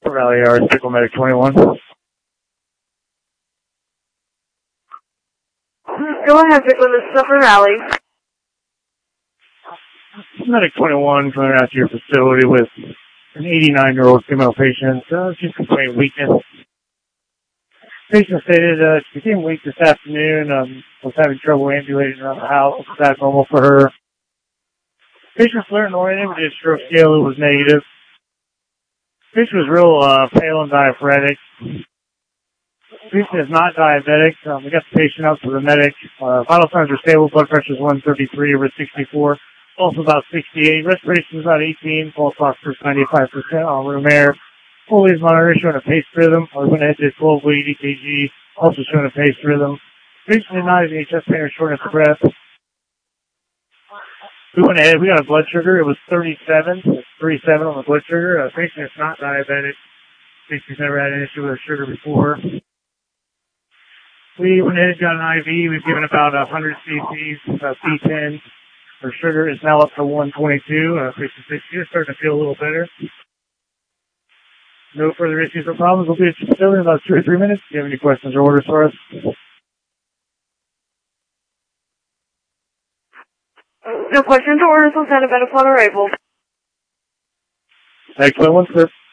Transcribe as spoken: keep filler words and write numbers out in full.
Valley Yard, Pickle Medic twenty-one. Go ahead, Pickle, this is Upper Valley. Medic twenty-one coming out to your facility with an eighty-nine-year-old female patient. Uh, she's complaining weakness. Patient stated uh, she became weak this afternoon, um, was having trouble ambulating around the house. That's normal for her. Patient flaring oriented, we did a stroke scale, it was negative. Patient was real uh, pale and diaphoretic. Patient is not diabetic. Um, we got the patient out to the medic. Uh, vital signs are stable. Blood pressure is one thirty-three over sixty-four. Pulse about sixty-eight. Respiration is about eighteen. Pulse phosphorus ninety-five percent on room air. Fully is monitoring showing a paced rhythm. I went ahead to twelve weight E K G, also showing a paced rhythm. Patient did not have any chest pain or shortness of breath. We went ahead, we got a blood sugar. It was thirty-seven. thirty-seven on the blood sugar. Uh, patient is not diabetic. Patient's never had an issue with her sugar before. We went ahead and got an I V. We've given about one hundred C C's, about C ten. Her sugar is now up to one twenty-two. Uh, patient's just starting to feel a little better. No further issues or problems. We'll be at your facility in about two or three minutes. Do you have any questions or orders for us? No questions or orders will send a bed upon arrival. Excellent one, sir.